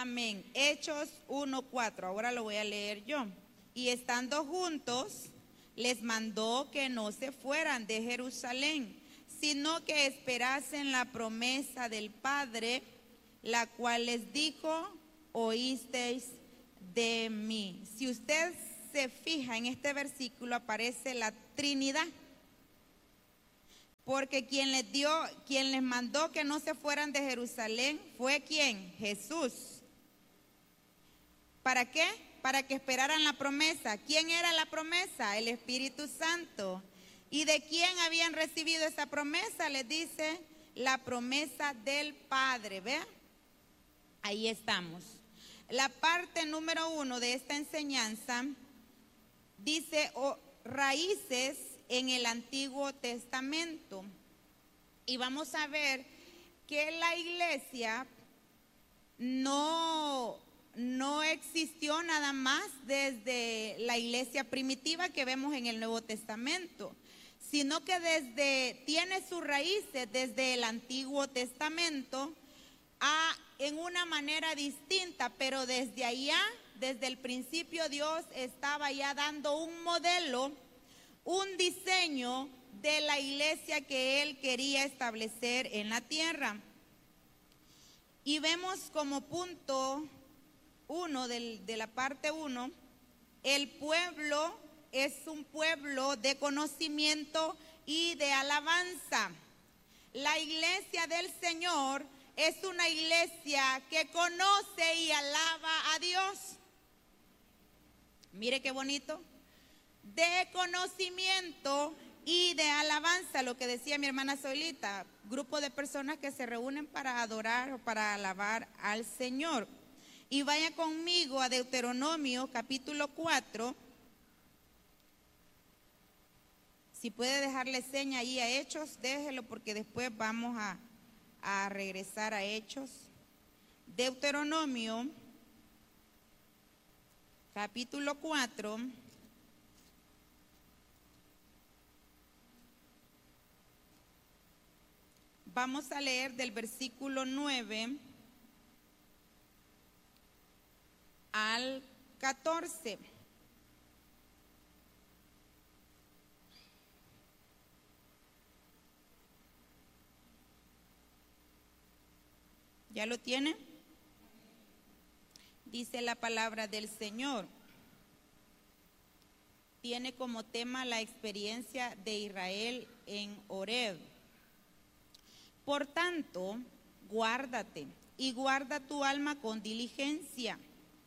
Amén. Hechos 1:4. Ahora lo voy a leer yo. Y estando juntos, les mandó que no se fueran de Jerusalén, sino que esperasen la promesa del Padre, la cual les dijo: oísteis de mí. Si usted se fija en este versículo, aparece la Trinidad. Porque quien les mandó que no se fueran de Jerusalén fue ¿quién? Jesús. ¿Para qué? Para que esperaran la promesa. ¿Quién era la promesa? El Espíritu Santo. ¿Y de quién habían recibido esa promesa? Les dice, la promesa del Padre. ¿Ve? Ahí estamos. La parte número 1 de esta enseñanza dice raíces en el Antiguo Testamento. Y vamos a ver que la iglesia no existió nada más desde la iglesia primitiva que vemos en el Nuevo Testamento, sino que tiene sus raíces desde el Antiguo Testamento en una manera distinta, pero desde allá, desde el principio, Dios estaba ya dando un modelo, un diseño de la iglesia que Él quería establecer en la tierra. Y vemos como punto 1 de la parte 1, el pueblo es un pueblo de conocimiento y de alabanza. La iglesia del Señor es una iglesia que conoce y alaba a Dios. Mire qué bonito. De conocimiento y de alabanza, lo que decía mi hermana Solita, grupo de personas que se reúnen para adorar o para alabar al Señor. Y vaya conmigo a Deuteronomio capítulo 4. Si puede dejarle seña ahí a Hechos, déjelo, porque después vamos a regresar a Hechos. Deuteronomio capítulo 4. Vamos a leer del versículo 9 al 14. ¿Ya lo tiene? Dice la palabra del Señor. Tiene como tema la experiencia de Israel en Horeb. Por tanto, guárdate y guarda tu alma con diligencia,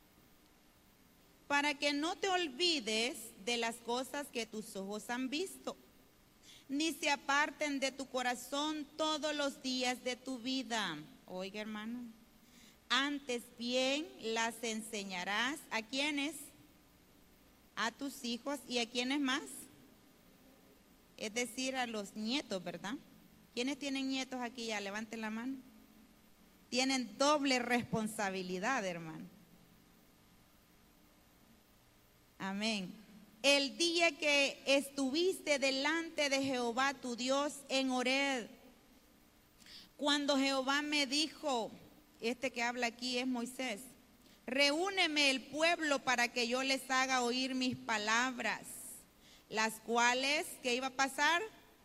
para que no te olvides de las cosas que tus ojos han visto, ni se aparten de tu corazón todos los días de tu vida. Oiga, hermano, antes bien las enseñarás. ¿A quiénes? A tus hijos. ¿Y a quiénes más? Es decir, a los nietos, ¿verdad? ¿Quiénes tienen nietos aquí ya? Levanten la mano. Tienen doble responsabilidad, hermano. Amén. El día que estuviste delante de Jehová tu Dios en Horeb, cuando Jehová me dijo, este que habla aquí es Moisés, reúneme el pueblo para que yo les haga oír mis palabras, las cuales, ¿qué iba a pasar?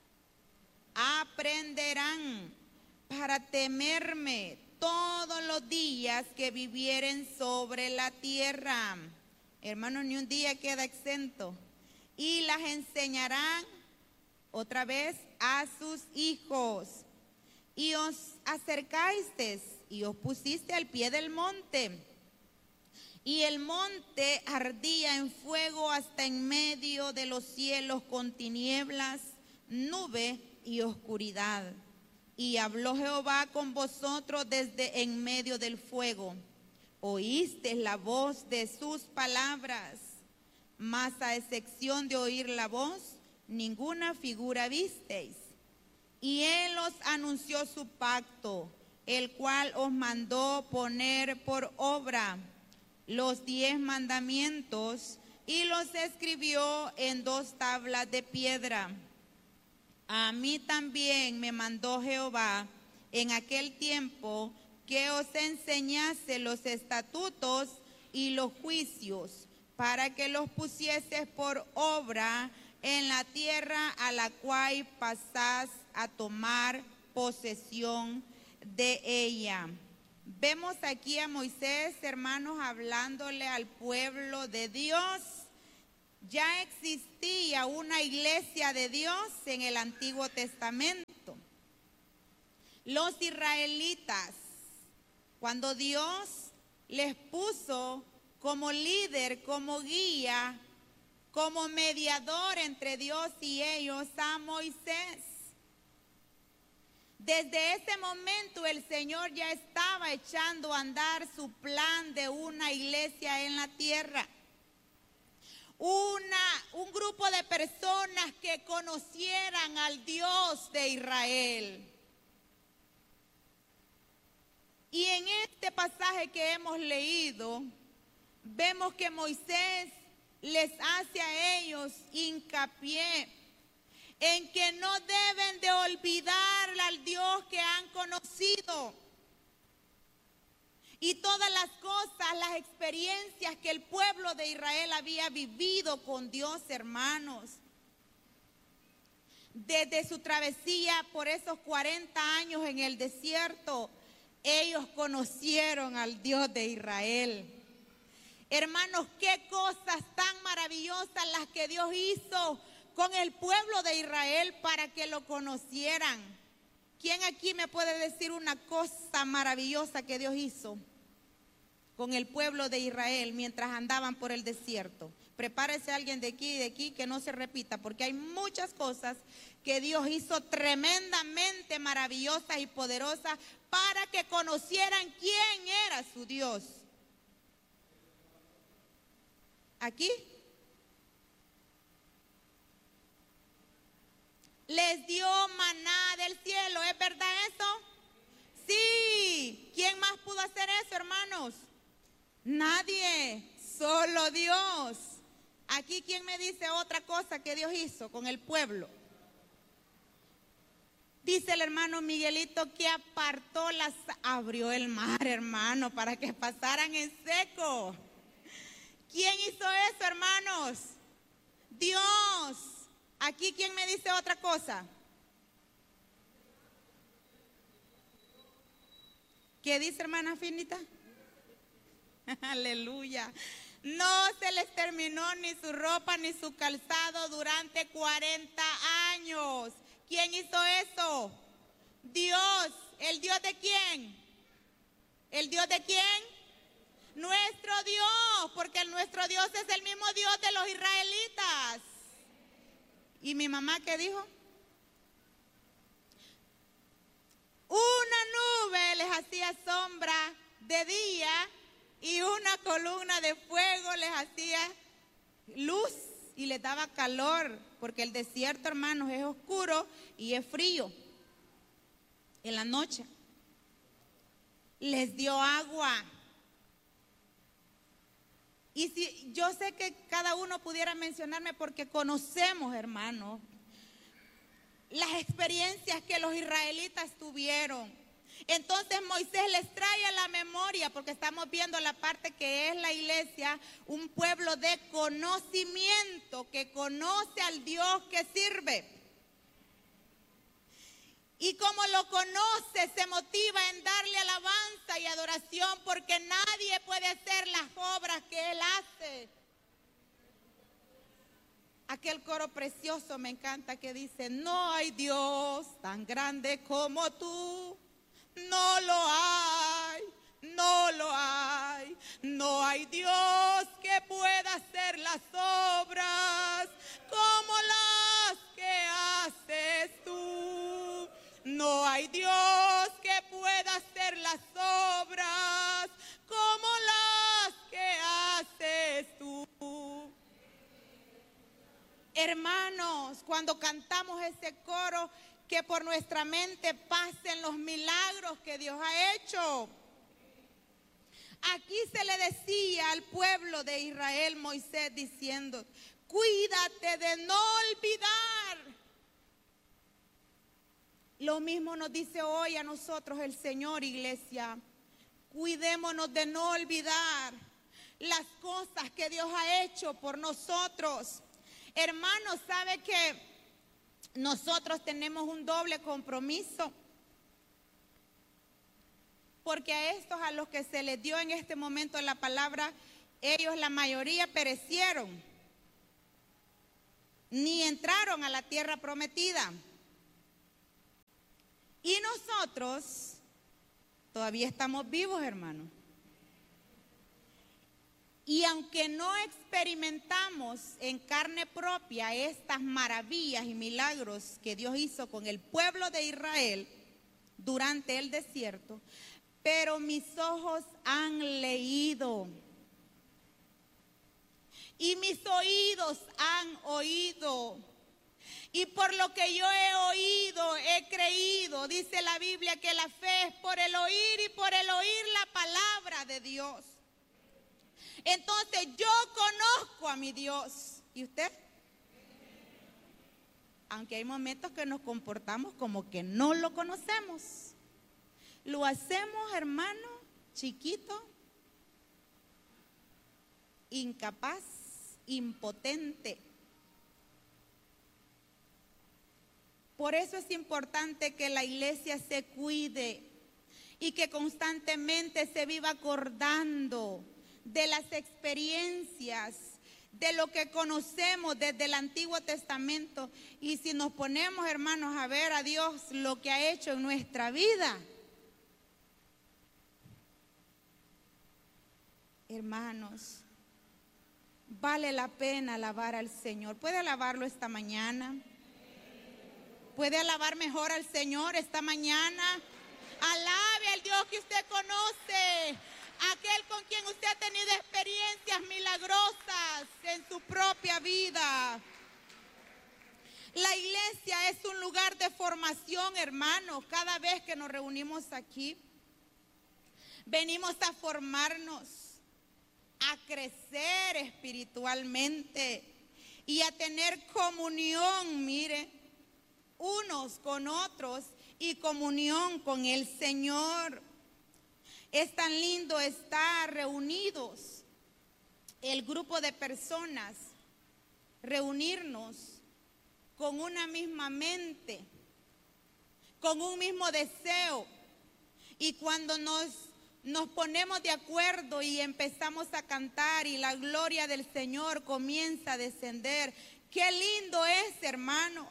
Aprenderán para temerme todos los días que vivieren sobre la tierra. Hermanos, ni un día queda exento. Y las enseñarán otra vez a sus hijos. Y os acercasteis y os pusiste al pie del monte. Y el monte ardía en fuego hasta en medio de los cielos con tinieblas, nube y oscuridad. Y habló Jehová con vosotros desde en medio del fuego. Oísteis la voz de sus palabras, mas a excepción de oír la voz, ninguna figura visteis. Y él os anunció su pacto, el cual os mandó poner por obra los 10 mandamientos, y los escribió en 2 tablas de piedra. A mí también me mandó Jehová en aquel tiempo que os enseñase los estatutos y los juicios, para que los pusieses por obra en la tierra a la cual pasás a tomar posesión de ella. Vemos aquí a Moisés, hermanos, hablándole al pueblo de Dios. Ya existía una iglesia de Dios en el Antiguo Testamento. Los israelitas, cuando Dios les puso como líder, como guía, como mediador entre Dios y ellos a Moisés. Desde ese momento el Señor ya estaba echando a andar su plan de una iglesia en la tierra. Un grupo de personas que conocieran al Dios de Israel. Y en este pasaje que hemos leído, vemos que Moisés les hace a ellos hincapié en que no deben de olvidar al Dios que han conocido. Y todas las cosas, las experiencias que el pueblo de Israel había vivido con Dios, hermanos. Desde su travesía por esos 40 años en el desierto, ellos conocieron al Dios de Israel. Hermanos, qué cosas tan maravillosas las que Dios hizo con el pueblo de Israel para que lo conocieran. ¿Quién aquí me puede decir una cosa maravillosa que Dios hizo con el pueblo de Israel mientras andaban por el desierto? Prepárese alguien de aquí, que no se repita, porque hay muchas cosas que Dios hizo tremendamente maravillosas y poderosas para que conocieran quién era su Dios. ¿Aquí? Les dio maná del cielo, ¿es verdad eso? Sí. ¿Quién más pudo hacer eso, hermanos? Nadie, solo Dios. Aquí, ¿quién me dice otra cosa que Dios hizo con el pueblo? Dice el hermano Miguelito que abrió el mar, hermano, para que pasaran en seco. ¿Quién hizo eso, hermanos? Dios. Aquí, ¿quién me dice otra cosa? ¿Qué dice, hermana Finita? Aleluya. No se les terminó ni su ropa ni su calzado durante 40 años. ¿Quién hizo eso? Dios. ¿El Dios de quién? ¿El Dios de quién? Nuestro Dios, porque nuestro Dios es el mismo Dios de los israelitas. ¿Y mi mamá qué dijo? Una nube les hacía sombra de día y una columna de fuego les hacía luz y les daba calor, porque el desierto, hermanos, es oscuro y es frío en la noche. Les dio agua. Y si yo sé que cada uno pudiera mencionarme, porque conocemos, hermanos, las experiencias que los israelitas tuvieron. Entonces Moisés les trae a la memoria, porque estamos viendo la parte que es la iglesia, un pueblo de conocimiento que conoce al Dios que sirve. Y como lo conoce, se motiva en darle alabanza y adoración, porque nadie puede hacer las obras que Él hace. Aquel coro precioso me encanta que dice: no hay Dios tan grande como tú. No lo hay, no lo hay. No hay Dios que pueda hacer las obras como las que haces tú. No hay Dios que pueda hacer las obras como las que haces tú. Hermanos, cuando cantamos ese coro, que por nuestra mente pasen los milagros que Dios ha hecho. Aquí se le decía al pueblo de Israel, Moisés diciendo: cuídate de no olvidar. Lo mismo nos dice hoy a nosotros el Señor, iglesia. Cuidémonos de no olvidar las cosas que Dios ha hecho por nosotros. Hermanos, ¿sabe que nosotros tenemos un doble compromiso? Porque a estos a los que se les dio en este momento la palabra, ellos la mayoría perecieron, ni entraron a la tierra prometida. Y nosotros todavía estamos vivos, hermano. Y aunque no experimentamos en carne propia estas maravillas y milagros que Dios hizo con el pueblo de Israel durante el desierto, pero mis ojos han leído y mis oídos han oído. Y por lo que yo he oído, he creído. Dice la Biblia que la fe es por el oír y por el oír la palabra de Dios. Entonces yo conozco a mi Dios. ¿Y usted? Aunque hay momentos que nos comportamos como que no lo conocemos. Lo hacemos, hermano, chiquito, incapaz, impotente. Por eso es importante que la iglesia se cuide y que constantemente se viva acordando de las experiencias, de lo que conocemos desde el Antiguo Testamento. Y si nos ponemos, hermanos, a ver a Dios lo que ha hecho en nuestra vida, hermanos, vale la pena alabar al Señor. ¿Puede alabarlo esta mañana? ¿Puede alabar mejor al Señor esta mañana? Alabe al Dios que usted conoce, aquel con quien usted ha tenido experiencias milagrosas en su propia vida. La iglesia es un lugar de formación, hermanos. Cada vez que nos reunimos aquí, venimos a formarnos, a crecer espiritualmente y a tener comunión, mire, unos con otros y comunión con el Señor. Es tan lindo estar reunidos, el grupo de personas, reunirnos con una misma mente, con un mismo deseo. Y cuando nos ponemos de acuerdo y empezamos a cantar y la gloria del Señor comienza a descender, qué lindo es, hermanos.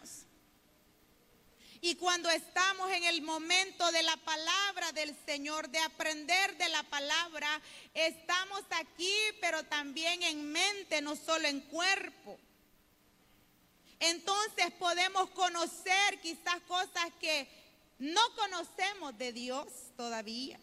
Y cuando estamos en el momento de la palabra del Señor, de aprender de la palabra, estamos aquí, pero también en mente, no solo en cuerpo. Entonces podemos conocer quizás cosas que no conocemos de Dios todavía.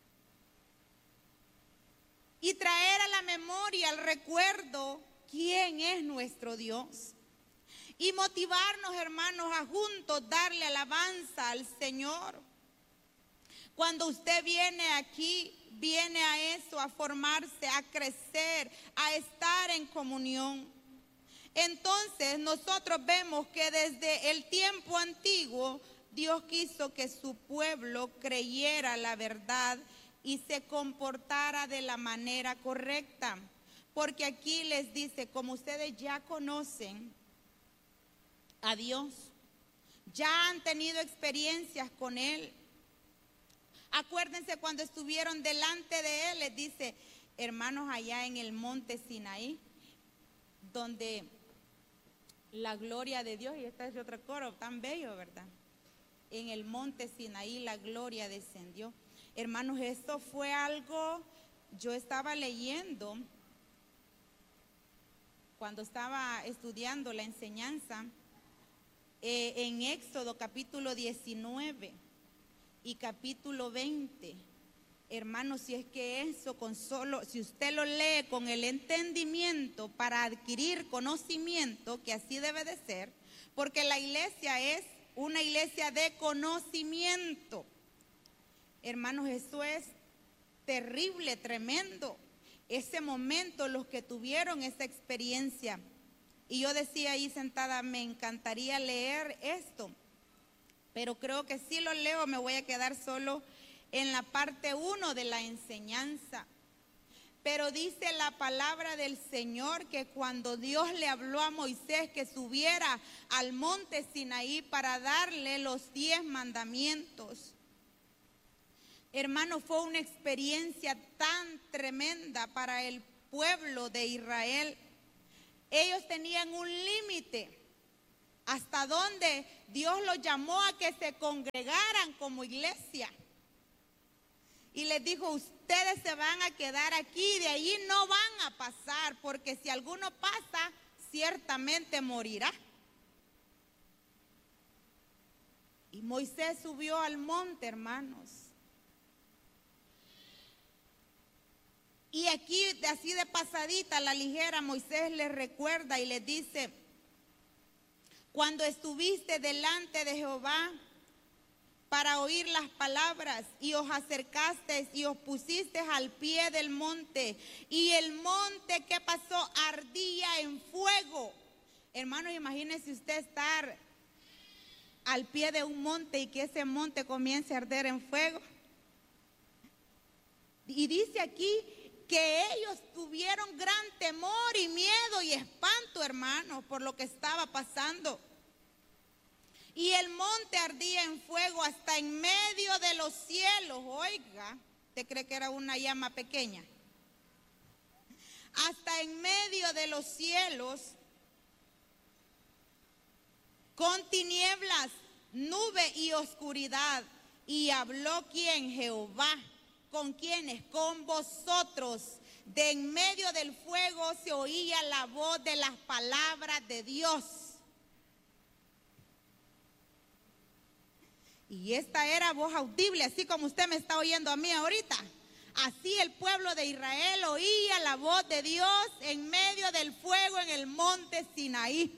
Y traer a la memoria, al recuerdo, quién es nuestro Dios. Y motivarnos, hermanos, a juntos darle alabanza al Señor. Cuando usted viene aquí, viene a eso, a formarse, a crecer, a estar en comunión. Entonces nosotros vemos que desde el tiempo antiguo, Dios quiso que su pueblo creyera la verdad y se comportara de la manera correcta. Porque aquí les dice, como ustedes ya conocen a Dios, ya han tenido experiencias con Él. Acuérdense cuando estuvieron delante de Él, les dice, hermanos, allá en el monte Sinaí, donde la gloria de Dios, y este es otro coro tan bello, ¿verdad? En el monte Sinaí la gloria descendió. Hermanos, esto fue algo, yo estaba leyendo, cuando estaba estudiando la enseñanza, en Éxodo capítulo 19 y capítulo 20, hermanos, si es que eso con solo, si usted lo lee con el entendimiento para adquirir conocimiento, que así debe de ser, porque la iglesia es una iglesia de conocimiento. Hermanos, eso es terrible, tremendo. Ese momento, los que tuvieron esa experiencia. Y yo decía ahí sentada, me encantaría leer esto, pero creo que si lo leo me voy a quedar solo en la parte 1 de la enseñanza. Pero dice la palabra del Señor que cuando Dios le habló a Moisés que subiera al monte Sinaí para darle los 10 mandamientos, hermano, fue una experiencia tan tremenda para el pueblo de Israel. Ellos tenían un límite hasta donde Dios los llamó a que se congregaran como iglesia. Y les dijo, ustedes se van a quedar aquí, de allí no van a pasar, porque si alguno pasa, ciertamente morirá. Y Moisés subió al monte, hermanos. Y aquí, así de pasadita, a la ligera, Moisés les recuerda y les dice, cuando estuviste delante de Jehová para oír las palabras y os acercasteis y os pusisteis al pie del monte, y el monte, ¿qué pasó? Ardía en fuego. Hermanos, imagínense usted estar al pie de un monte y que ese monte comience a arder en fuego. Y dice aquí que ellos tuvieron gran temor y miedo y espanto, hermanos, por lo que estaba pasando. Y el monte ardía en fuego hasta en medio de los cielos. Oiga, ¿usted cree que era una llama pequeña? Hasta en medio de los cielos, con tinieblas, nube y oscuridad. Y habló ¿quién? Jehová. ¿Con quiénes? Con vosotros. De en medio del fuego se oía la voz de las palabras de Dios. Y esta era voz audible, así como usted me está oyendo a mí ahorita. Así el pueblo de Israel oía la voz de Dios en medio del fuego en el monte Sinaí.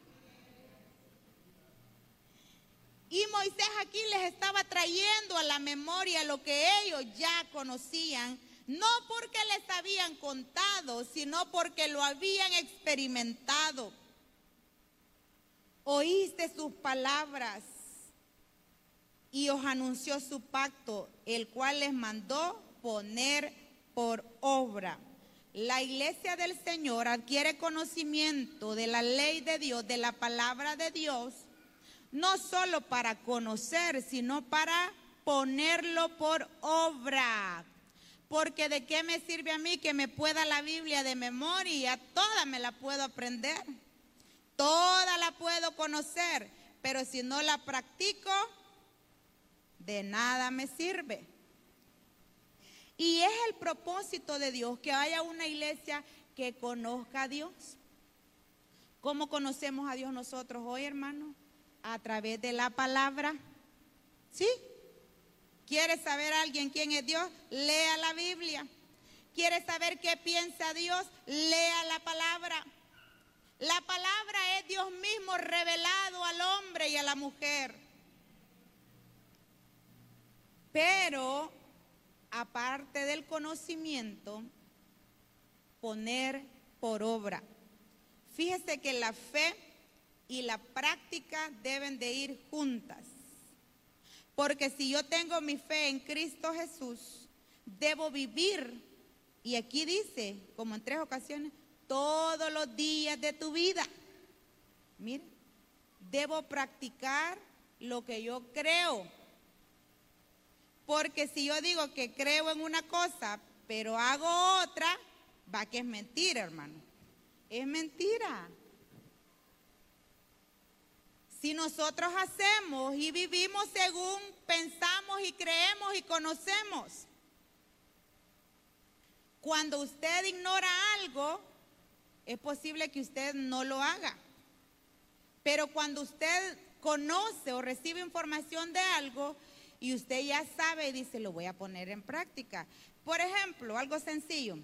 Y Moisés aquí les estaba trayendo a la memoria lo que ellos ya conocían, no porque les habían contado, sino porque lo habían experimentado. Oíste sus palabras y os anunció su pacto, el cual les mandó poner por obra. La iglesia del Señor adquiere conocimiento de la ley de Dios, de la palabra de Dios, no solo para conocer, sino para ponerlo por obra. Porque ¿de qué me sirve a mí que me pueda la Biblia de memoria? Toda me la puedo aprender, toda la puedo conocer, pero si no la practico, de nada me sirve. Y es el propósito de Dios que haya una iglesia que conozca a Dios. ¿Cómo conocemos a Dios nosotros hoy, hermano? A través de la palabra. ¿Sí? ¿Quiere saber alguien quién es Dios? Lea la Biblia. ¿Quiere saber qué piensa Dios? Lea la palabra. La palabra es Dios mismo revelado al hombre y a la mujer. Pero, aparte del conocimiento, poner por obra. Fíjese que la fe y la práctica deben de ir juntas. Porque si yo tengo mi fe en Cristo Jesús, debo vivir, y aquí dice, como en 3 ocasiones, todos los días de tu vida. Mire, debo practicar lo que yo creo. Porque si yo digo que creo en una cosa, pero hago otra, va que es mentira, hermano. Es mentira. Si nosotros hacemos y vivimos según pensamos y creemos y conocemos, cuando usted ignora algo, es posible que usted no lo haga. Pero cuando usted conoce o recibe información de algo y usted ya sabe y dice, lo voy a poner en práctica. Por ejemplo, algo sencillo.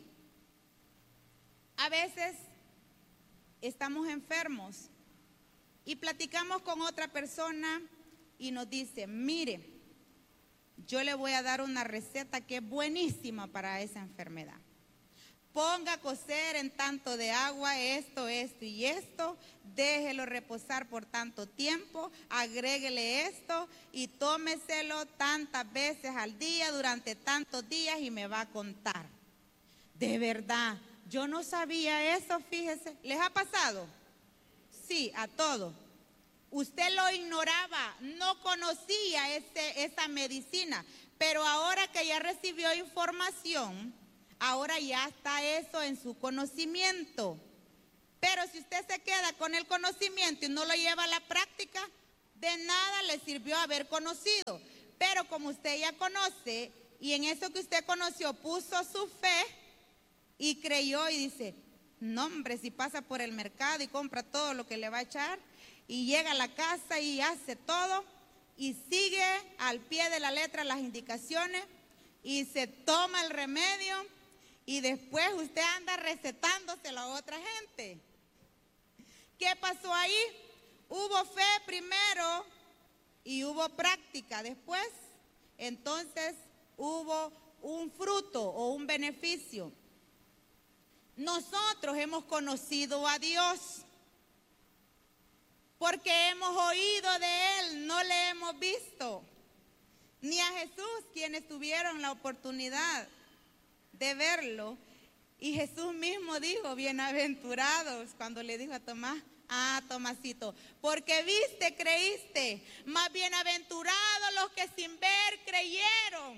A veces estamos enfermos y platicamos con otra persona y nos dice, mire, yo le voy a dar una receta que es buenísima para esa enfermedad. ponga a cocer en tanto de agua esto, esto y esto, déjelo reposar por tanto tiempo, agréguele esto y tómeselo tantas veces al día durante tantos días y me va a contar. De verdad, yo no sabía eso, fíjese. ¿Les ha pasado? Sí, a todos. Usted lo ignoraba, no conocía esa medicina, pero ahora que ya recibió información, ahora ya está eso en su conocimiento. Pero si usted se queda con el conocimiento y no lo lleva a la práctica, de nada le sirvió haber conocido. Pero como usted ya conoce y en eso que usted conoció puso su fe y creyó y dice, no hombre, si pasa por el mercado y compra todo lo que le va a echar y llega a la casa y hace todo y sigue al pie de la letra las indicaciones y se toma el remedio y después usted anda recetándoselo a otra gente. ¿Qué pasó ahí? Hubo fe primero y hubo práctica después. Entonces hubo un fruto o un beneficio. Nosotros hemos conocido a Dios porque hemos oído de Él, no le hemos visto. Ni a Jesús, quienes tuvieron la oportunidad de verlo. Y Jesús mismo dijo, bienaventurados, cuando le dijo a Tomás, Tomasito, porque viste, creíste, más bienaventurados los que sin ver creyeron.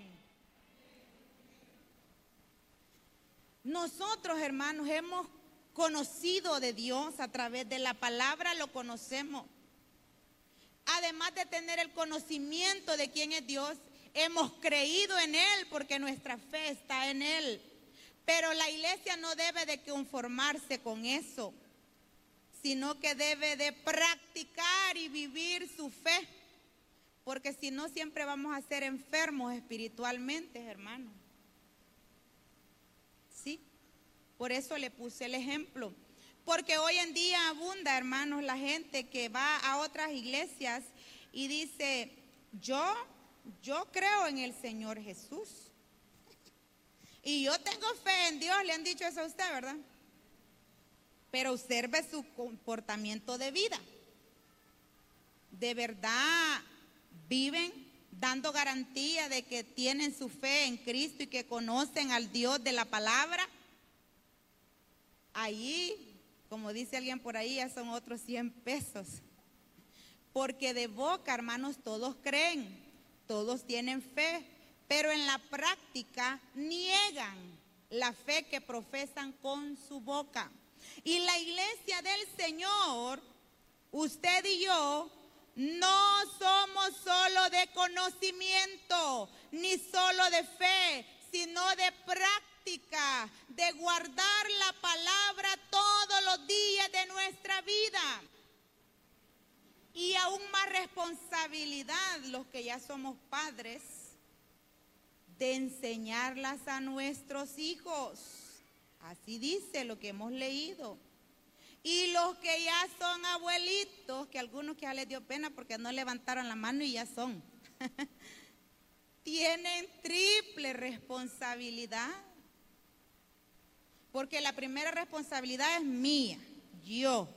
Nosotros, hermanos, hemos conocido de Dios a través de la palabra, lo conocemos. Además de tener el conocimiento de quién es Dios, hemos creído en Él porque nuestra fe está en Él. Pero la iglesia no debe de conformarse con eso, sino que debe de practicar y vivir su fe, porque si no siempre vamos a ser enfermos espiritualmente, hermanos. Sí, por eso le puse el ejemplo, porque hoy en día abunda, hermanos, la gente que va a otras iglesias y dice, yo creo en el Señor Jesús. Y yo tengo fe en Dios, le han dicho eso a usted, ¿verdad? Pero observe su comportamiento de vida. ¿De verdad viven dando garantía de que tienen su fe en Cristo y que conocen al Dios de la palabra? Ahí, como dice alguien por ahí, ya son otros 100 pesos. Porque de boca, hermanos, todos creen, todos tienen fe, pero en la práctica niegan la fe que profesan con su boca. Y la iglesia del Señor, usted y yo, no somos solo de conocimiento, ni solo de fe, sino de práctica, de guardar la palabra todos los días de nuestra vida. Y aún más responsabilidad, los que ya somos padres, de enseñarlas a nuestros hijos. Así dice lo que hemos leído. Y los que ya son abuelitos, que algunos que ya les dio pena porque no levantaron la mano y ya son, tienen triple responsabilidad. Porque la primera responsabilidad es mía, yo,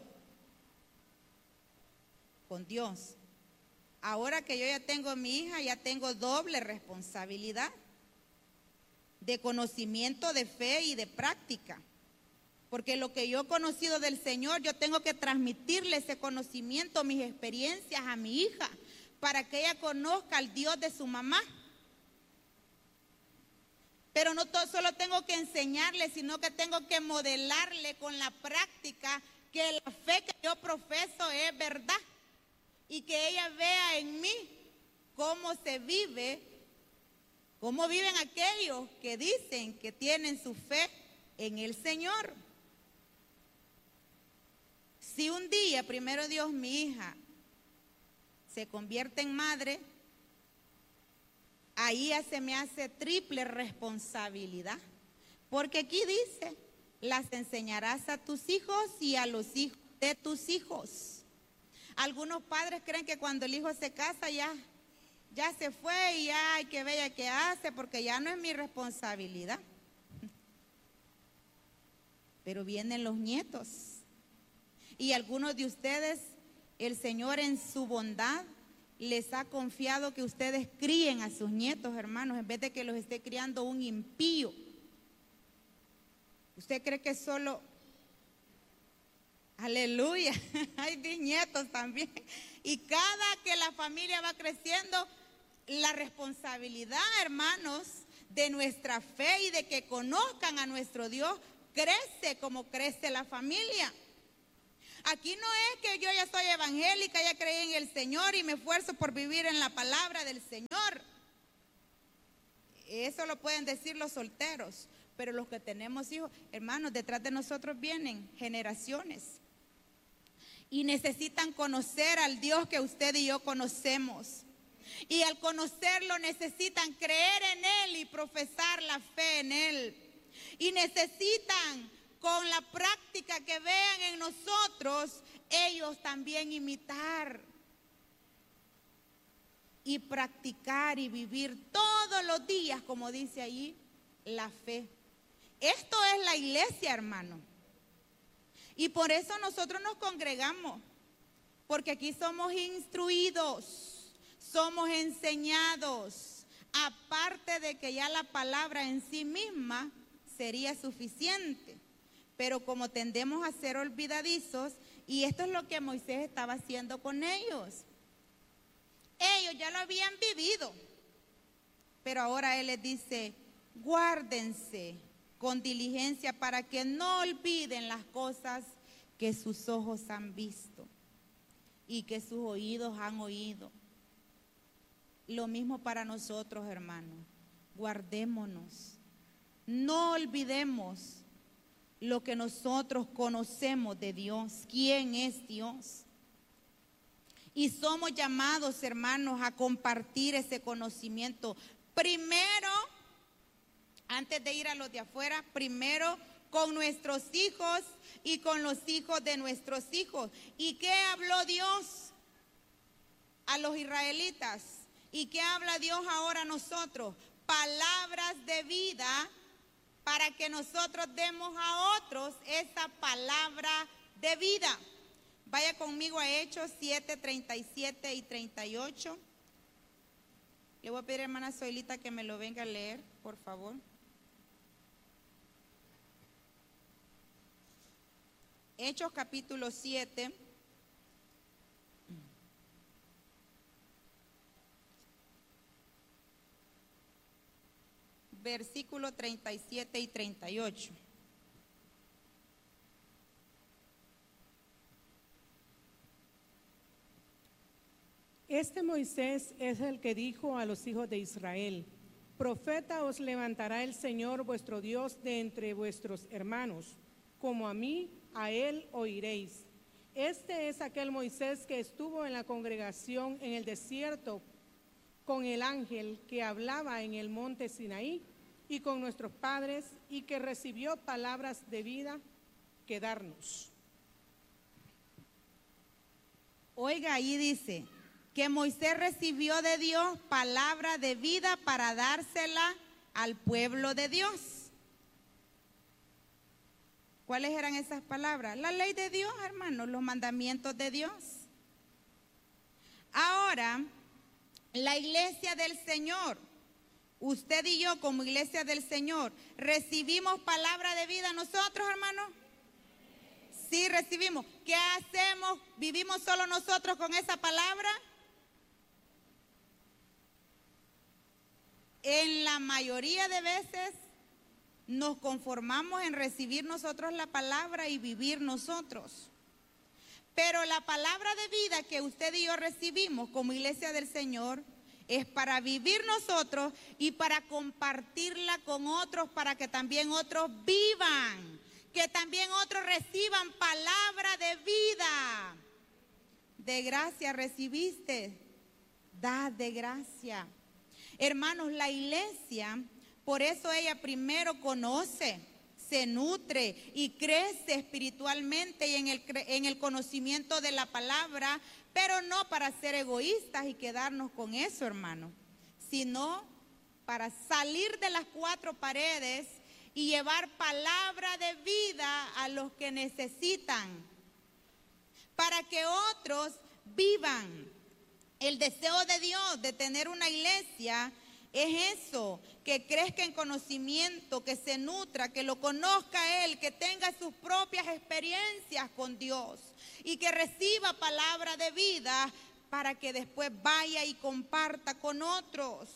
con Dios. Ahora que yo ya tengo a mi hija, ya tengo doble responsabilidad de conocimiento, de fe y de práctica. Porque lo que yo he conocido del Señor, yo tengo que transmitirle ese conocimiento, mis experiencias a mi hija, para que ella conozca al Dios de su mamá. Pero no solo tengo que enseñarle, sino que tengo que modelarle con la práctica que la fe que yo profeso es verdad. Y que ella vea en mí cómo se vive, cómo viven aquellos que dicen que tienen su fe en el Señor. Si un día, primero Dios, mi hija se convierte en madre, ahí ya se me hace triple responsabilidad. Porque aquí dice, las enseñarás a tus hijos y a los hijos de tus hijos. Algunos padres creen que cuando el hijo se casa ya se fue y ya hay que ver qué hace porque ya no es mi responsabilidad. pero vienen los nietos. Y algunos de ustedes, el Señor en su bondad les ha confiado que ustedes críen a sus nietos, hermanos, en vez de que los esté criando un impío. ¿Usted cree que solo... Aleluya, hay bisnietos también. Y cada que la familia va creciendo, la responsabilidad, hermanos, de nuestra fe y de que conozcan a nuestro Dios, crece como crece la familia. Aquí no es que yo ya soy evangélica, ya creí en el Señor y me esfuerzo por vivir en la palabra del Señor. Eso lo pueden decir los solteros, pero los que tenemos hijos, hermanos, detrás de nosotros vienen generaciones y necesitan conocer al Dios que usted y yo conocemos. Y al conocerlo necesitan creer en Él y profesar la fe en Él. Y necesitan, con la práctica que vean en nosotros, ellos también imitar y practicar y vivir todos los días, como dice allí, la fe. Esto es la iglesia, hermano. Y por eso nosotros nos congregamos, porque aquí somos instruidos, somos enseñados, aparte de que ya la palabra en sí misma sería suficiente. Pero como tendemos a ser olvidadizos, y esto es lo que Moisés estaba haciendo con ellos. Ellos ya lo habían vivido, pero ahora Él les dice, guárdense con diligencia para que no olviden las cosas que sus ojos han visto y que sus oídos han oído. Lo mismo para nosotros, hermanos. Guardémonos. No olvidemos lo que nosotros conocemos de Dios, quién es Dios. Y somos llamados, hermanos, a compartir ese conocimiento. Primero, antes de ir a los de afuera, primero con nuestros hijos y con los hijos de nuestros hijos. ¿Y qué habló Dios a los israelitas? ¿Y qué habla Dios ahora a nosotros? Palabras de vida, para que nosotros demos a otros esa palabra de vida. Vaya conmigo a Hechos 7, 37 y 38. Le voy a pedir a hermana Zoilita que me lo venga a leer, por favor. Hechos capítulo 7. Versículo 37 y 38. Este Moisés es el que dijo a los hijos de Israel, profeta os levantará el Señor vuestro Dios de entre vuestros hermanos, como a mí, a él oiréis. Este es aquel Moisés que estuvo en la congregación en el desierto con el ángel que hablaba en el monte Sinaí y con nuestros padres y que recibió palabras de vida que darnos. Oiga, ahí dice que Moisés recibió de Dios palabra de vida para dársela al pueblo de Dios. ¿Cuáles eran esas palabras? La ley de Dios, hermanos, los mandamientos de Dios. Ahora, la iglesia del Señor, usted y yo como iglesia del Señor, ¿recibimos palabra de vida nosotros, hermanos? Sí, recibimos. ¿Qué hacemos? ¿Vivimos solo nosotros con esa palabra? En la mayoría de veces nos conformamos en recibir nosotros la palabra y vivir nosotros. Pero la palabra de vida que usted y yo recibimos como iglesia del Señor es para vivir nosotros y para compartirla con otros, para que también otros vivan, que también otros reciban palabra de vida. De gracia recibiste, da de gracia. Hermanos, la iglesia, por eso ella primero conoce, se nutre y crece espiritualmente y en el conocimiento de la palabra, pero no para ser egoístas y quedarnos con eso, hermano, sino para salir de las cuatro paredes y llevar palabra de vida a los que necesitan, para que otros vivan. El deseo de Dios de tener una iglesia es eso, que crezca en conocimiento, que se nutra, que lo conozca a Él, que tenga sus propias experiencias con Dios y que reciba palabra de vida para que después vaya y comparta con otros.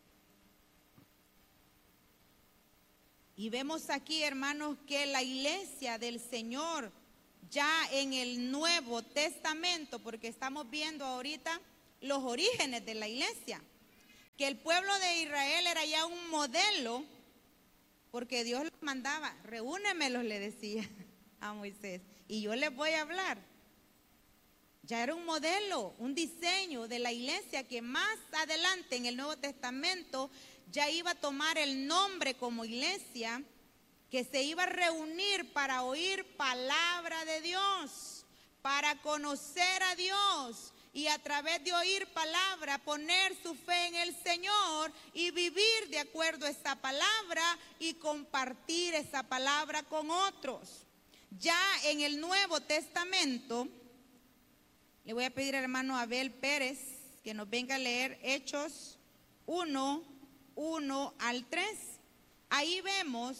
Y vemos aquí, hermanos, que la iglesia del Señor ya en el Nuevo Testamento, porque estamos viendo ahorita los orígenes de la iglesia, que el pueblo de Israel era ya un modelo, porque Dios los mandaba, reúnemelos, le decía a Moisés, y yo les voy a hablar. Ya era un modelo, un diseño de la iglesia que más adelante en el Nuevo Testamento ya iba a tomar el nombre como iglesia, que se iba a reunir para oír palabra de Dios, para conocer a Dios y a través de oír palabra poner su fe en el Señor y vivir de acuerdo a esa palabra y compartir esa palabra con otros. Ya en el Nuevo Testamento, le voy a pedir al hermano Abel Pérez que nos venga a leer Hechos 1, 1 al 3. Ahí vemos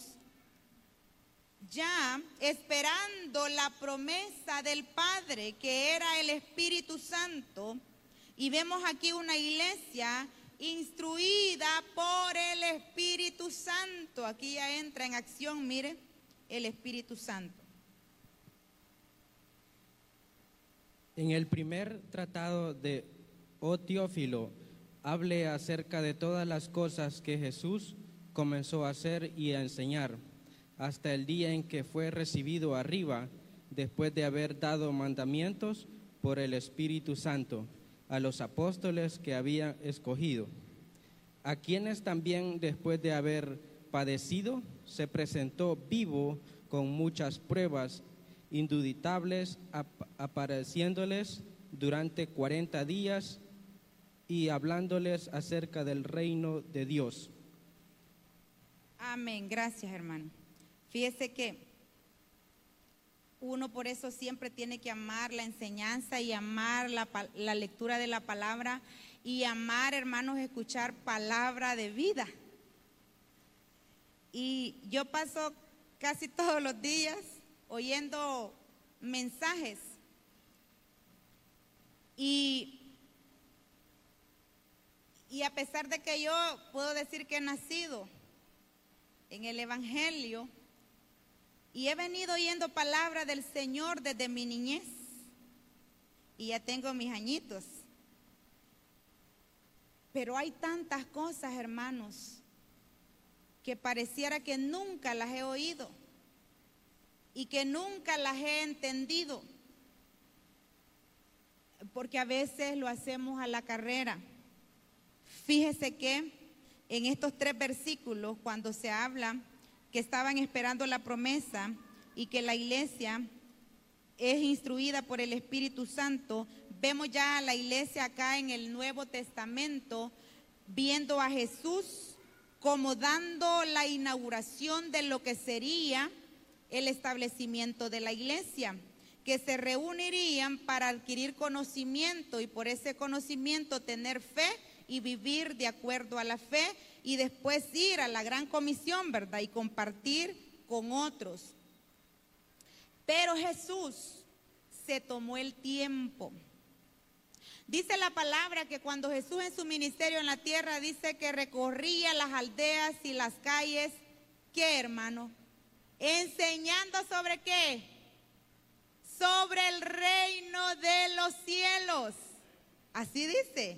ya esperando la promesa del Padre, que era el Espíritu Santo, y vemos aquí una iglesia instruida por el Espíritu Santo. Aquí ya entra en acción, mire, el Espíritu Santo. En el primer tratado de Teófilo, hable acerca de todas las cosas que Jesús comenzó a hacer y a enseñar, hasta el día en que fue recibido arriba, después de haber dado mandamientos por el Espíritu Santo a los apóstoles que había escogido, a quienes también después de haber padecido, se presentó vivo con muchas pruebas indubitables, apareciéndoles durante 40 días y hablándoles acerca del reino de Dios. Amén, gracias, hermano. Fíjese que uno por eso siempre tiene que amar la enseñanza y amar la lectura de la palabra y amar, hermanos, escuchar palabra de vida. Y yo paso casi todos los días oyendo mensajes y a pesar de que yo puedo decir que he nacido en el Evangelio y he venido oyendo palabra del Señor desde mi niñez y ya tengo mis añitos, pero hay tantas cosas, hermanos, que pareciera que nunca las he oído y que nunca las he entendido, porque a veces lo hacemos a la carrera. Fíjese que en estos 3 versículos, cuando se habla que estaban esperando la promesa y que la iglesia es instruida por el Espíritu Santo, vemos ya a la iglesia acá en el Nuevo Testamento viendo a Jesús como dando la inauguración de lo que sería el establecimiento de la iglesia, que se reunirían para adquirir conocimiento y por ese conocimiento tener fe y vivir de acuerdo a la fe y después ir a la gran comisión, ¿verdad? Y compartir con otros. Pero Jesús se tomó el tiempo. Dice la palabra que cuando Jesús en su ministerio en la tierra dice que recorría las aldeas y las calles, ¿qué, hermano? Enseñando sobre qué? Sobre el reino de los cielos. Así dice.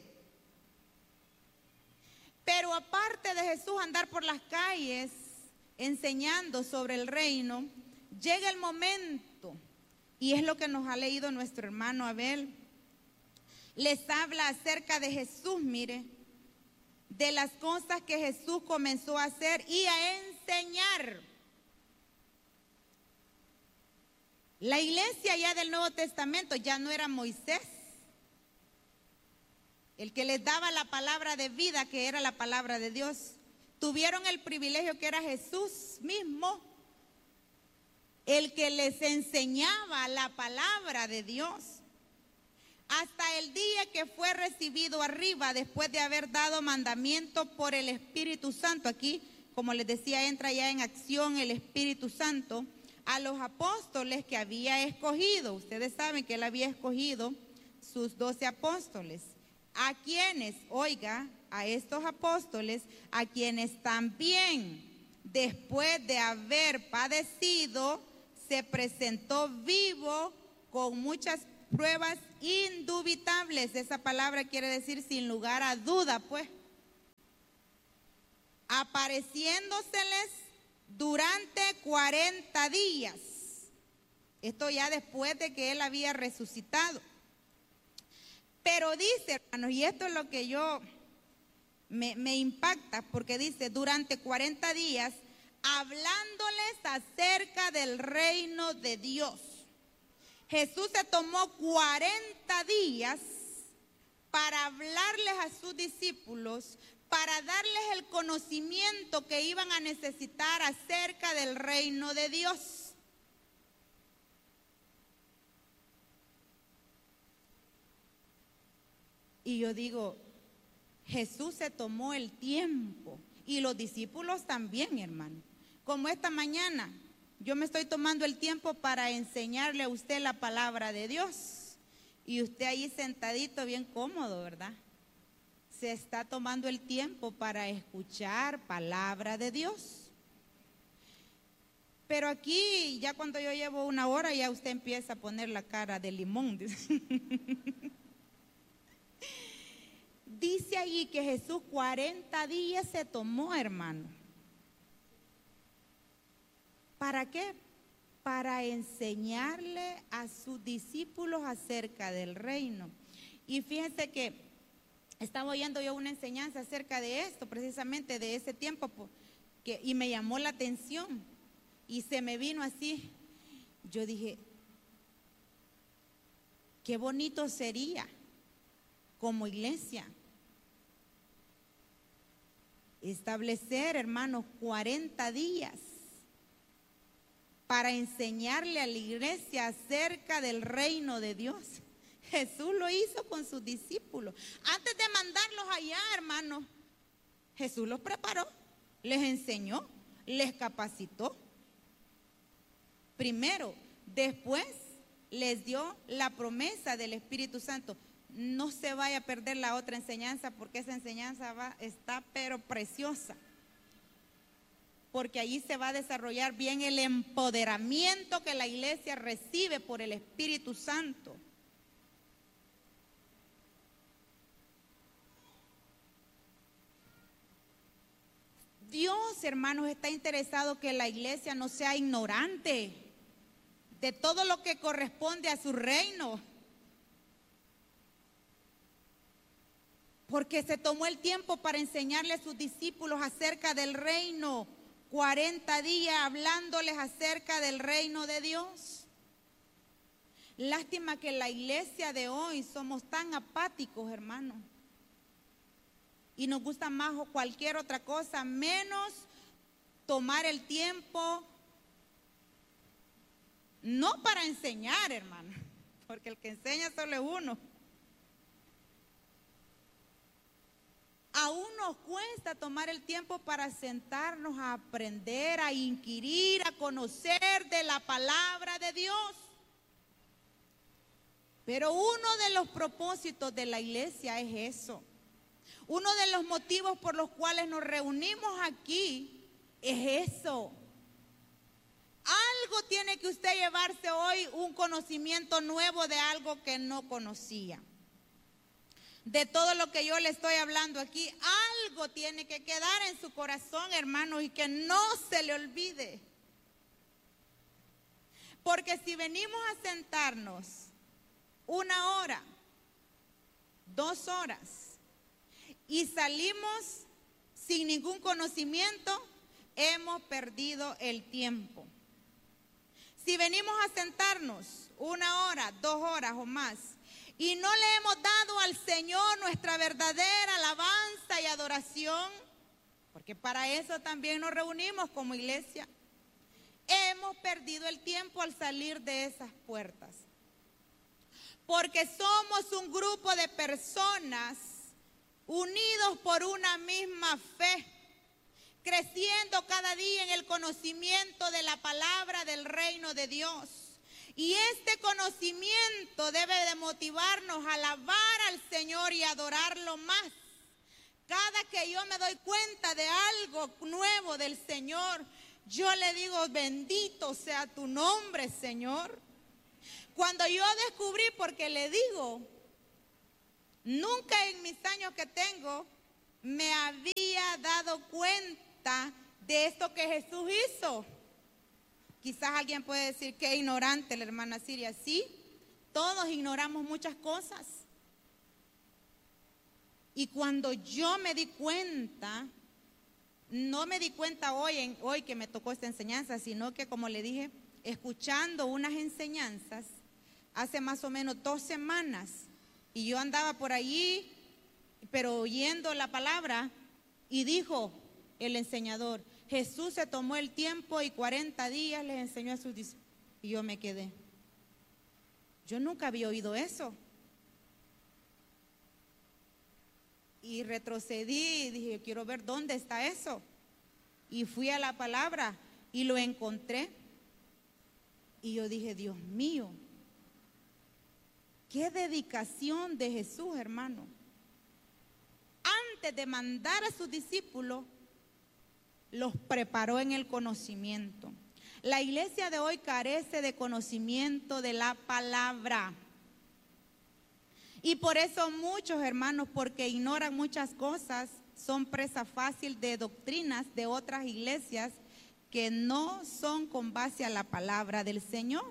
Pero aparte de Jesús andar por las calles enseñando sobre el reino, llega el momento, y es lo que nos ha leído nuestro hermano Abel. Les habla acerca de Jesús, mire, de las cosas que Jesús comenzó a hacer y a enseñar. La iglesia ya del Nuevo Testamento ya no era Moisés, el que les daba la palabra de vida, que era la palabra de Dios. tuvieron el privilegio que era Jesús mismo el que les enseñaba la palabra de Dios. Hasta el día que fue recibido arriba, después de haber dado mandamiento por el Espíritu Santo. Aquí, como les decía, entra ya en acción el Espíritu Santo a los apóstoles que había escogido. Ustedes saben que él había escogido sus 12 apóstoles. A quienes, oiga, a estos apóstoles, a quienes también, después de haber padecido, se presentó vivo con muchas pruebas indubitables. Esa palabra quiere decir sin lugar a duda, pues. Apareciéndoseles durante 40 días. Esto ya después de que él había resucitado. Pero dice, hermanos, y esto es lo que yo me impacta, porque dice, durante 40 días, hablándoles acerca del reino de Dios. Jesús se tomó 40 días para hablarles a sus discípulos, para darles el conocimiento que iban a necesitar acerca del reino de Dios. Y yo digo, Jesús se tomó el tiempo y los discípulos también, hermano. Como esta mañana, yo me estoy tomando el tiempo para enseñarle a usted la palabra de Dios. Y usted ahí sentadito, bien cómodo, ¿verdad? Se está tomando el tiempo para escuchar palabra de Dios. Pero aquí, ya cuando yo llevo una hora, ya usted empieza a poner la cara de limón. Dice ahí que Jesús 40 días se tomó, hermano. ¿Para qué? Para enseñarle a sus discípulos acerca del reino. Y fíjense que estaba oyendo yo una enseñanza acerca de esto, precisamente de ese tiempo, y me llamó la atención y se me vino así. Yo dije, qué bonito sería como iglesia establecer, hermanos, 40 días para enseñarle a la iglesia acerca del reino de Dios. Jesús lo hizo con sus discípulos. Antes de mandarlos allá, hermanos, Jesús los preparó, les enseñó, les capacitó. Primero, después les dio la promesa del Espíritu Santo. No se vaya a perder la otra enseñanza, porque esa enseñanza está pero preciosa. Porque allí se va a desarrollar bien el empoderamiento que la iglesia recibe por el Espíritu Santo. Dios, hermanos, está interesado que la iglesia no sea ignorante de todo lo que corresponde a su reino. Porque se tomó el tiempo para enseñarle a sus discípulos acerca del reino. 40 días hablándoles acerca del reino de Dios. Lástima que la iglesia de hoy somos tan apáticos, hermanos. Y nos gusta más cualquier otra cosa, menos tomar el tiempo, no para enseñar, hermano, porque el que enseña solo es uno. Aún nos cuesta tomar el tiempo para sentarnos a aprender, a inquirir, a conocer de la palabra de Dios. Pero uno de los propósitos de la iglesia es eso. Uno de los motivos por los cuales nos reunimos aquí es eso. Algo tiene que usted llevarse hoy, un conocimiento nuevo de algo que no conocía. De todo lo que yo le estoy hablando aquí, algo tiene que quedar en su corazón, hermanos, y que no se le olvide. Porque si venimos a sentarnos 1 hora, 2 horas, y salimos sin ningún conocimiento, hemos perdido el tiempo. Si venimos a sentarnos 1 hora, 2 horas o más, y no le hemos dado al Señor nuestra verdadera alabanza y adoración, porque para eso también nos reunimos como iglesia. Hemos perdido el tiempo al salir de esas puertas, porque somos un grupo de personas unidos por una misma fe, creciendo cada día en el conocimiento de la palabra del reino de Dios. Y este conocimiento debe de motivarnos a alabar al Señor y adorarlo más. Cada que yo me doy cuenta de algo nuevo del Señor, yo le digo, bendito sea tu nombre, Señor. Cuando yo descubrí, porque le digo, nunca en mis años que tengo me había dado cuenta de esto que Jesús hizo. Quizás alguien puede decir que ignorante la hermana Siria. Sí, todos ignoramos muchas cosas. Y cuando yo me di cuenta, no me di cuenta hoy que me tocó esta enseñanza, sino que, como le dije, escuchando unas enseñanzas hace más o menos 2 semanas, y yo andaba por allí, pero oyendo la palabra, y dijo el enseñador, Jesús se tomó el tiempo y 40 días les enseñó a sus discípulos. Y yo me quedé. Yo nunca había oído eso. Y retrocedí y dije, quiero ver dónde está eso. Y fui a la palabra y lo encontré. Y yo dije, Dios mío, qué dedicación de Jesús, hermano. Antes de mandar a sus discípulos, los preparó en el conocimiento. La iglesia de hoy carece de conocimiento de la palabra. Y por eso muchos hermanos, porque ignoran muchas cosas, son presa fácil de doctrinas de otras iglesias que no son con base a la palabra del Señor.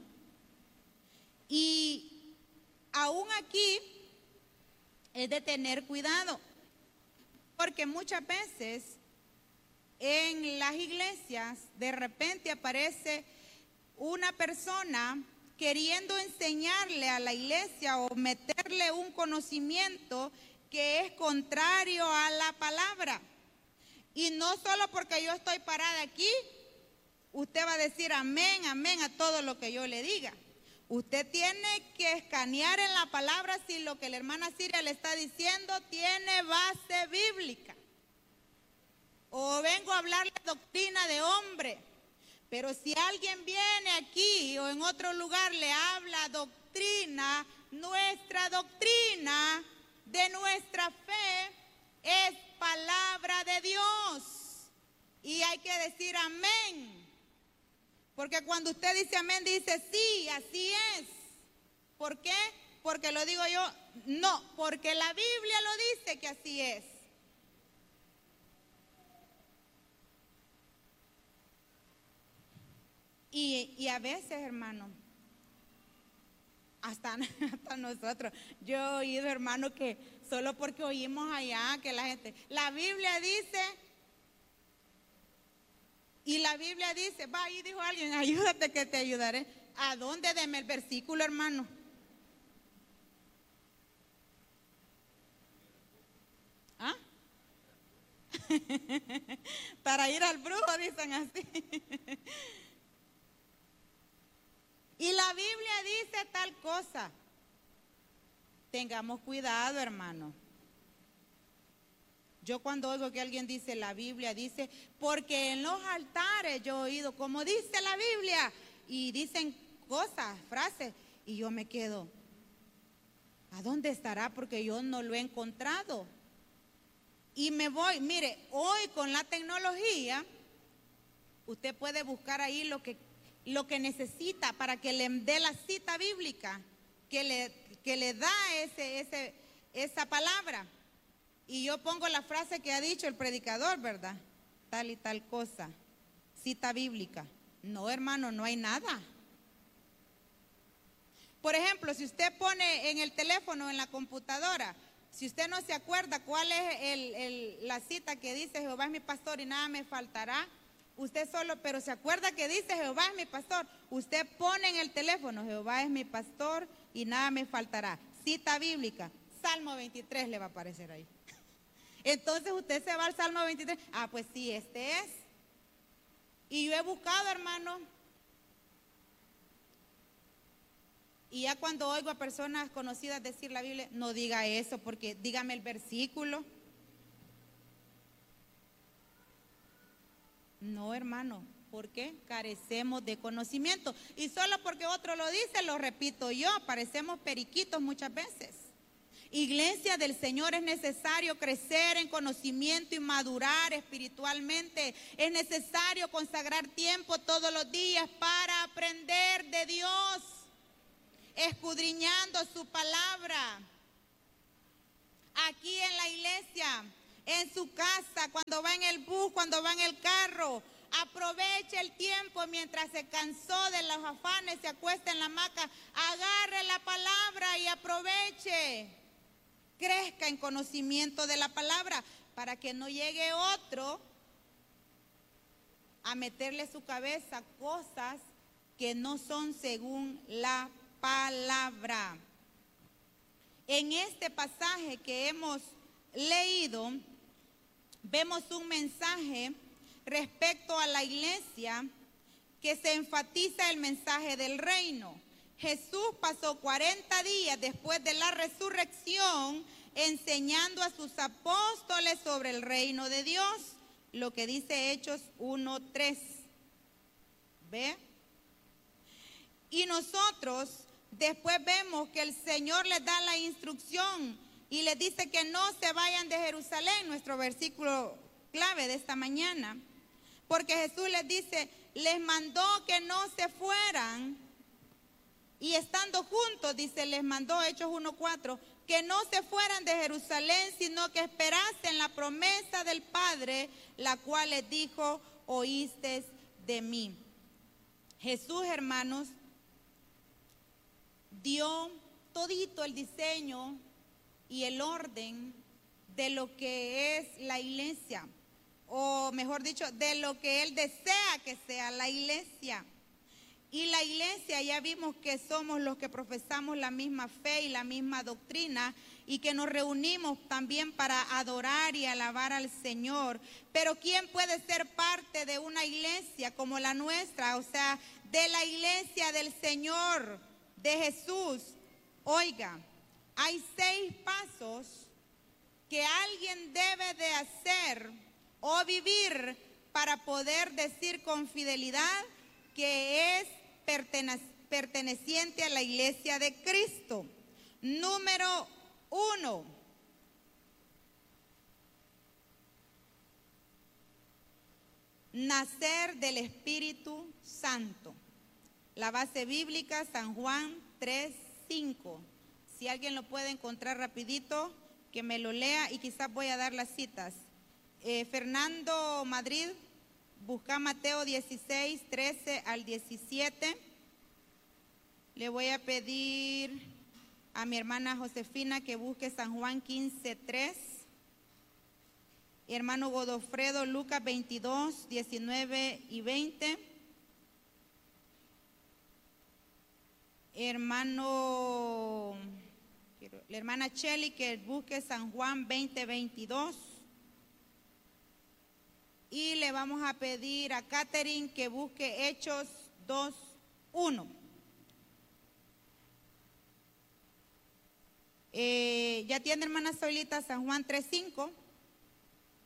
Y aún aquí es de tener cuidado, porque muchas veces en las iglesias de repente aparece una persona queriendo enseñarle a la iglesia o meterle un conocimiento que es contrario a la palabra. Y no solo porque yo estoy parada aquí, usted va a decir amén, amén a todo lo que yo le diga. Usted tiene que escanear en la palabra si lo que la hermana Siria le está diciendo tiene base bíblica. O vengo a hablarle doctrina de hombre. Pero si alguien viene aquí o en otro lugar le habla doctrina, nuestra doctrina de nuestra fe es palabra de Dios. Y hay que decir amén. Porque cuando usted dice amén, dice sí, así es. ¿Por qué? Porque lo digo yo. No, porque la Biblia lo dice que así es. Y a veces, hermano, hasta nosotros, yo he oído, hermano, que solo porque oímos allá que la gente, la Biblia dice, y la Biblia dice, va, ahí dijo alguien, ayúdate que te ayudaré. ¿A dónde? Deme el versículo, hermano. ¿Ah? Para ir al brujo, dicen así. Y la Biblia dice tal cosa. Tengamos cuidado, hermano. Yo cuando oigo que alguien dice la Biblia dice, porque en los altares yo he oído como dice la Biblia, y dicen cosas, frases, y yo me quedo, ¿a dónde estará? Porque yo no lo he encontrado. Y me voy, mire, hoy con la tecnología, usted puede buscar ahí lo que necesita para que le dé la cita bíblica que le da esa palabra. Y yo pongo la frase que ha dicho el predicador, ¿verdad? Tal y tal cosa, cita bíblica. No, hermano, no hay nada. Por ejemplo, si usted pone en el teléfono, en la computadora, si usted no se acuerda cuál es la cita que dice Jehová es mi pastor y nada me faltará, usted solo, pero se acuerda que dice Jehová es mi pastor, usted pone en el teléfono Jehová es mi pastor y nada me faltará. Cita bíblica, Salmo 23 le va a aparecer ahí. Entonces usted se va al Salmo 23. Ah, pues sí, este es. Y yo he buscado, hermano. Y ya cuando oigo a personas conocidas decir la Biblia, no diga eso, porque dígame el versículo. No, hermano, ¿por qué? Carecemos de conocimiento. Y solo porque otro lo dice, lo repito yo, parecemos periquitos muchas veces. Iglesia del Señor, es necesario crecer en conocimiento y madurar espiritualmente. Es necesario consagrar tiempo todos los días para aprender de Dios, escudriñando su palabra. Aquí en la iglesia, en su casa, cuando va en el bus, cuando va en el carro, aproveche el tiempo mientras se cansó de los afanes, se acuesta en la hamaca, agarre la palabra y aproveche. Crezca en conocimiento de la palabra para que no llegue otro a meterle a su cabeza cosas que no son según la palabra. En este pasaje que hemos leído, vemos un mensaje respecto a la iglesia que se enfatiza el mensaje del reino. Jesús pasó 40 días después de la resurrección enseñando a sus apóstoles sobre el reino de Dios, lo que dice Hechos 1:3. ¿Ve? Y nosotros después vemos que el Señor les da la instrucción y les dice que no se vayan de Jerusalén, nuestro versículo clave de esta mañana, porque Jesús les dice, les mandó que no se fueran, y estando juntos, dice, les mandó, Hechos 1:4, que no se fueran de Jerusalén, sino que esperasen la promesa del Padre, la cual les dijo, oísteis de mí. Jesús, hermanos, dio todito el diseño y el orden de lo que es la iglesia, o mejor dicho, de lo que Él desea que sea la iglesia. Y la iglesia, ya vimos que somos los que profesamos la misma fe y la misma doctrina y que nos reunimos también para adorar y alabar al Señor. Pero ¿quién puede ser parte de una iglesia como la nuestra? O sea, de la iglesia del Señor, de Jesús. Oiga, hay 6 pasos que alguien debe de hacer o vivir para poder decir con fidelidad que es perteneciente a la iglesia de Cristo. Número 1. Nacer del Espíritu Santo. La base bíblica, San Juan 3:5. Si alguien lo puede encontrar rapidito, que me lo lea y quizás voy a dar las citas. Fernando Madrid, busca Mateo 16, 13 al 17. Le voy a pedir a mi hermana Josefina que busque San Juan 15, 3. Hermano Godofredo, Lucas 22, 19 y 20. La hermana Cheli que busque San Juan 20, 22. Y le vamos a pedir a Catherine que busque Hechos 2, 1. Ya tiene, hermana Solita, San Juan 3, 5.